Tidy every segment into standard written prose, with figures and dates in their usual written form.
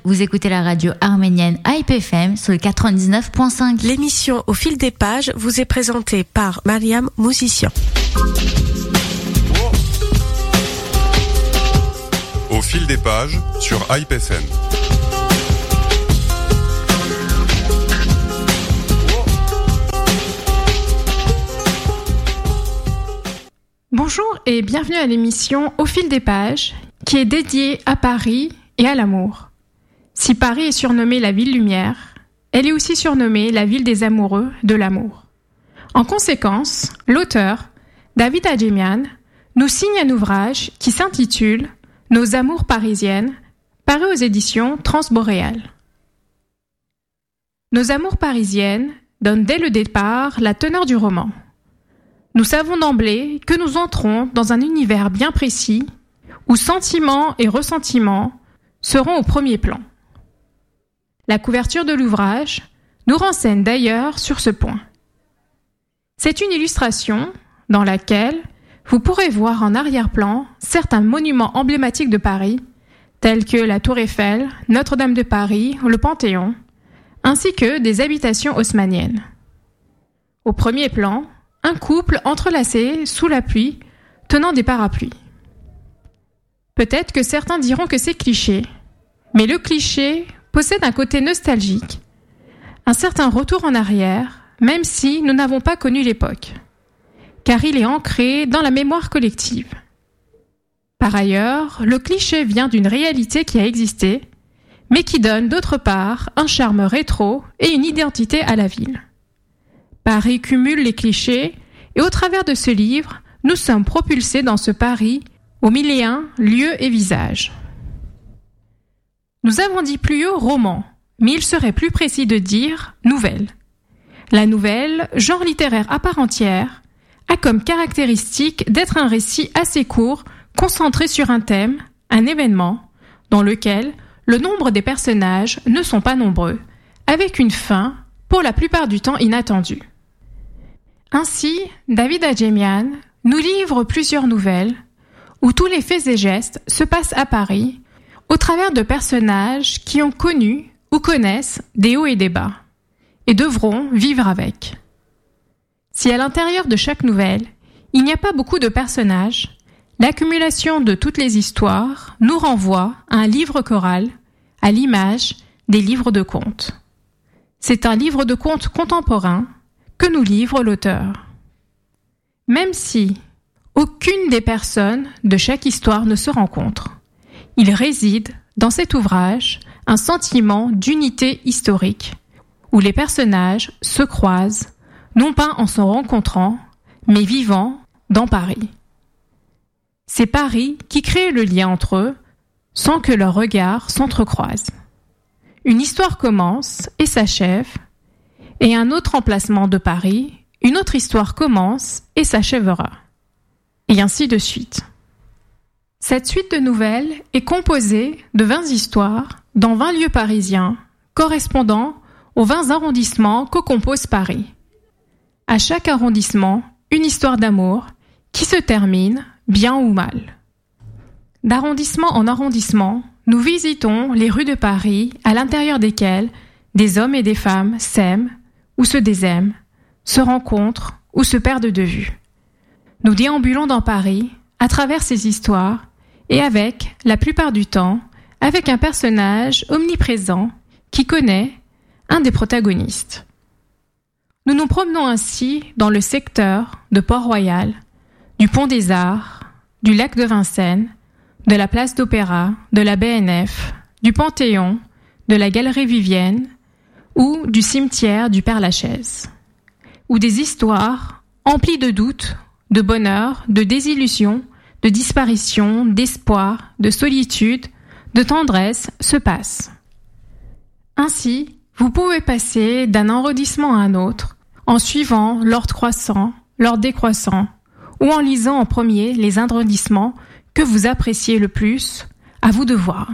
Vous écoutez la radio arménienne Hype FM sur le 99.5. L'émission Au fil des pages vous est présentée par Mariam Musicien. Au fil des pages sur Hype FM. Bonjour et bienvenue à l'émission Au fil des pages, qui est dédiée à Paris et à l'amour. Si Paris est surnommée la ville lumière, elle est aussi surnommée la ville des amoureux de l'amour. En conséquence, l'auteur, David Adjemian, nous signe un ouvrage qui s'intitule « Nos amours parisiennes », paru aux éditions Transboréales. Nos amours parisiennes donnent dès le départ la teneur du roman. Nous savons d'emblée que nous entrons dans un univers bien précis où sentiments et ressentiments seront au premier plan. La couverture de l'ouvrage nous renseigne d'ailleurs sur ce point. C'est une illustration dans laquelle vous pourrez voir en arrière-plan certains monuments emblématiques de Paris, tels que la Tour Eiffel, Notre-Dame de Paris, le Panthéon, ainsi que des habitations haussmanniennes. Au premier plan, un couple entrelacé sous la pluie, tenant des parapluies. Peut-être que certains diront que c'est cliché, mais le cliché possède un côté nostalgique, un certain retour en arrière, même si nous n'avons pas connu l'époque, car il est ancré dans la mémoire collective. Par ailleurs, le cliché vient d'une réalité qui a existé, mais qui donne d'autre part un charme rétro et une identité à la ville. Paris cumule les clichés et au travers de ce livre, nous sommes propulsés dans ce Paris aux mille et un lieux et visages. Nous avons dit plus haut roman, mais il serait plus précis de dire nouvelle. La nouvelle, genre littéraire à part entière, a comme caractéristique d'être un récit assez court, concentré sur un thème, un événement, dans lequel le nombre des personnages ne sont pas nombreux, avec une fin, pour la plupart du temps inattendue. Ainsi, David Adjemian nous livre plusieurs nouvelles où tous les faits et gestes se passent à Paris au travers de personnages qui ont connu ou connaissent des hauts et des bas et devront vivre avec. Si à l'intérieur de chaque nouvelle, il n'y a pas beaucoup de personnages, l'accumulation de toutes les histoires nous renvoie à un livre choral, à l'image des livres de contes. C'est un livre de contes contemporain que nous livre l'auteur. Même si aucune des personnes de chaque histoire ne se rencontre, il réside dans cet ouvrage un sentiment d'unité historique, où les personnages se croisent, non pas en se rencontrant, mais vivant dans Paris. C'est Paris qui crée le lien entre eux, sans que leurs regards s'entrecroisent. Une histoire commence et s'achève, et un autre emplacement de Paris, une autre histoire commence et s'achèvera. Et ainsi de suite. Cette suite de nouvelles est composée de 20 histoires dans 20 lieux parisiens, correspondant aux 20 arrondissements que compose Paris. À chaque arrondissement, une histoire d'amour qui se termine bien ou mal. D'arrondissement en arrondissement, nous visitons les rues de Paris à l'intérieur desquelles des hommes et des femmes s'aiment ou se désaiment, se rencontrent ou se perdent de vue. Nous déambulons dans Paris à travers ces histoires et avec, la plupart du temps, avec un personnage omniprésent qui connaît un des protagonistes. Nous nous promenons ainsi dans le secteur de Port-Royal, du Pont des Arts, du lac de Vincennes, de la place d'Opéra, de la BNF, du Panthéon, de la Galerie Vivienne ou du cimetière du Père-Lachaise, où des histoires emplies de doutes, de bonheur, de désillusion, de disparition, d'espoir, de solitude, de tendresse se passent. Ainsi, vous pouvez passer d'un arrondissement à un autre en suivant l'ordre croissant, l'ordre décroissant, ou en lisant en premier les arrondissements que vous appréciez le plus, à vous de voir.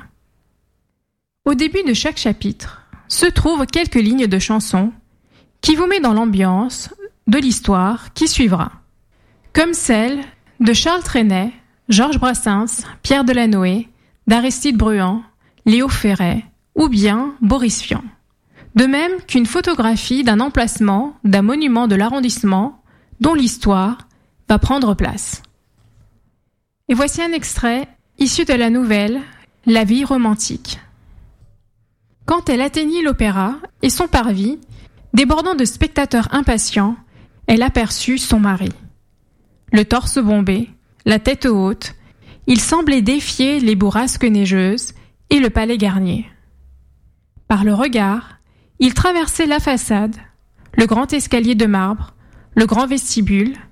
Au début de chaque chapitre se trouvent quelques lignes de chansons qui vous met dans l'ambiance de l'histoire qui suivra, comme celle de Charles Trenet, Georges Brassens, Pierre Delanoë, d'Aristide Bruand, Léo Ferré ou bien Boris Vian. De même qu'une photographie d'un emplacement, d'un monument de l'arrondissement, dont l'histoire va prendre place. Et voici un extrait issu de la nouvelle « La vie romantique ». Quand elle atteignit l'opéra et son parvis, débordant de spectateurs impatients, elle aperçut son mari. Le torse bombé, la tête haute, il semblait défier les bourrasques neigeuses et le palais Garnier. Par le regard, il traversait la façade, le grand escalier de marbre, le grand vestibule,